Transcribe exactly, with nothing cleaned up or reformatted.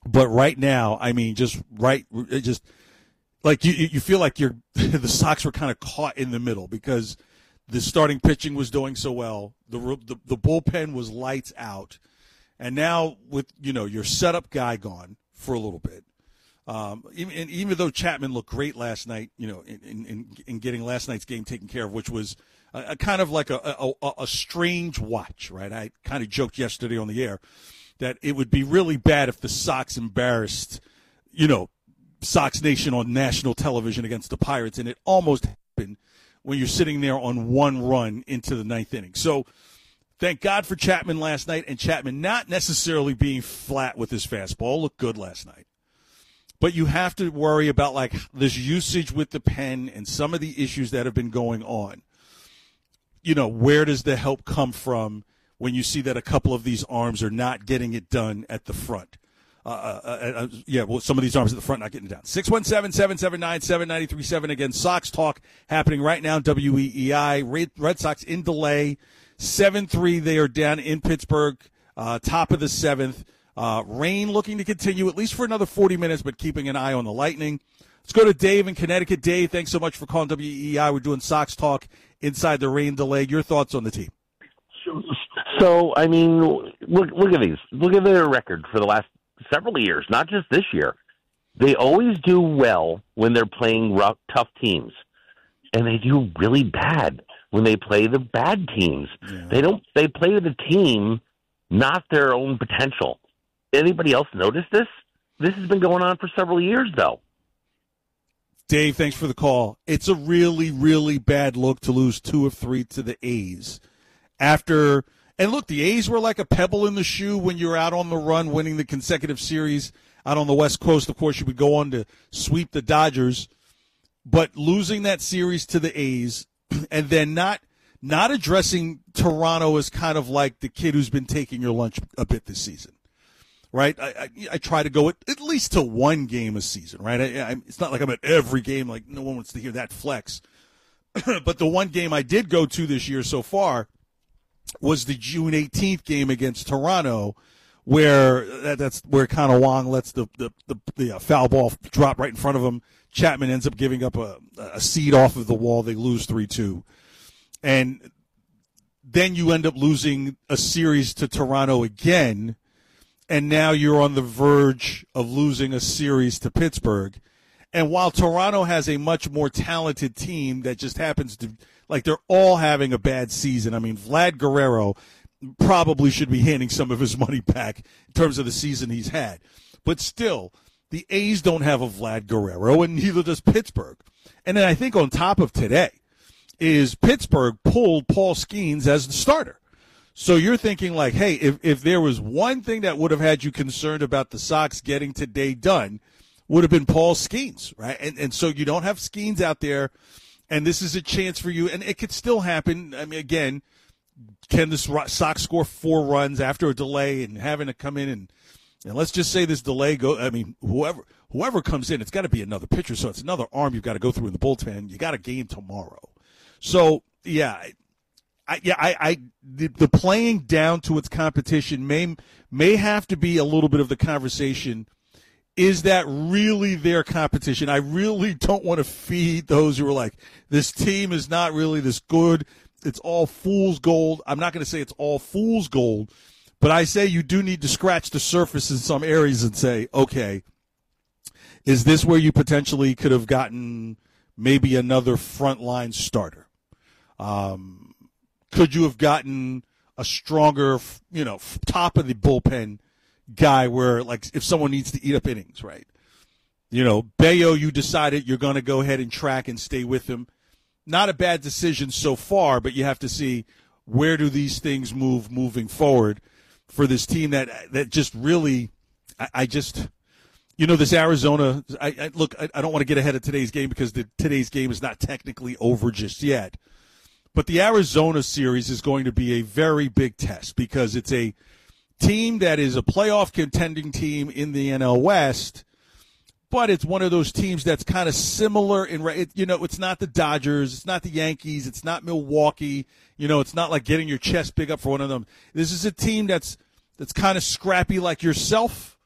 But right now, I mean, just right, it just like you, you feel like you're the Sox were kind of caught in the middle because the starting pitching was doing so well, the, the the bullpen was lights out, and now with you know your setup guy gone for a little bit, um, even, and even though Chapman looked great last night, you know, in in, in getting last night's game taken care of, which was a, a kind of like a, a a a strange watch, right? I kind of joked yesterday on the air that it would be really bad if the Sox embarrassed, you know, Sox Nation on national television against the Pirates, and it almost happened when you're sitting there on one run into the ninth inning. So thank God for Chapman last night, and Chapman not necessarily being flat with his fastball. Looked good last night. But you have to worry about, like, this usage with the pen and some of the issues that have been going on. You know, where does the help come from when you see that a couple of these arms are not getting it done at the front? Uh, uh, uh, yeah, well, some of these arms at the front not getting it done. six one seven, seven seven nine, seven nine three seven. Again, Sox talk happening right now, W E E I. Red, Red Sox in delay. seven three, they are down in Pittsburgh, uh, top of the seventh. Uh, rain looking to continue at least for another forty minutes, but keeping an eye on the Lightning. Let's go to Dave in Connecticut. Dave, thanks so much for calling W E E I. We're doing Sox talk inside the rain delay. Your thoughts on the team? So, I mean, look look at these. Look at their record for the last several years, not just this year. They always do well when they're playing rough, tough teams, and they do really bad when they play the bad teams. Yeah. They don't. They play the team, not their own potential. Anybody else notice this? This has been going on for several years, though. Dave, thanks for the call. It's a really, really bad look to lose two of three to the A's. After, and look, the A's were like a pebble in the shoe when you're out on the run winning the consecutive series out on the West Coast. Of course, you would go on to sweep the Dodgers. But losing that series to the A's and then not not addressing Toronto as kind of like the kid who's been taking your lunch a bit this season. Right, I, I I try to go at, at least to one game a season. Right, I, I, it's not like I'm at every game. Like no one wants to hear that flex. But the one game I did go to this year so far was the June eighteenth game against Toronto, where that, that's where Connor Wong lets the the the, the uh, foul ball drop right in front of him. Chapman ends up giving up a a seed off of the wall. They lose three two, and then you end up losing a series to Toronto again. And now you're on the verge of losing a series to Pittsburgh. And while Toronto has a much more talented team that just happens to, like, they're all having a bad season. I mean, Vlad Guerrero probably should be handing some of his money back in terms of the season he's had. But still, the A's don't have a Vlad Guerrero, and neither does Pittsburgh. And then I think on top of today is Pittsburgh pulled Paul Skeens as the starter. So you're thinking like, hey, if, if there was one thing that would have had you concerned about the Sox getting today done, would have been Paul Skeens, right? And and so you don't have Skeens out there, and this is a chance for you, and it could still happen. I mean, again, can the Sox score four runs after a delay and having to come in and and let's just say this delay go? I mean, whoever whoever comes in, it's got to be another pitcher, so it's another arm you've got to go through in the bullpen. You got a game tomorrow, so yeah. I, yeah, I, I the, the playing down to its competition may may have to be a little bit of the conversation. Is that really their competition? I really don't want to feed those who are like, this team is not really this good. It's all fool's gold. I'm not going to say it's all fool's gold, but I say you do need to scratch the surface in some areas and say, okay, is this where you potentially could have gotten maybe another frontline starter? Um, Could you have gotten a stronger, you know, top of the bullpen guy where, like, if someone needs to eat up innings, right? You know, Bayo, you decided you're going to go ahead and track and stay with him. Not a bad decision so far, but you have to see where do these things move moving forward for this team that that just really, I, I just, you know, this Arizona, I, I look, I, I don't want to get ahead of today's game because the, today's game is not technically over just yet. But the Arizona series is going to be a very big test because it's a team that is a playoff contending team in the N L West, but it's one of those teams that's kind of similar in, you know, it's not the Dodgers, it's not the Yankees, it's not Milwaukee, you know, it's not like getting your chest big up for one of them. This is a team that's that's kind of scrappy like yourself,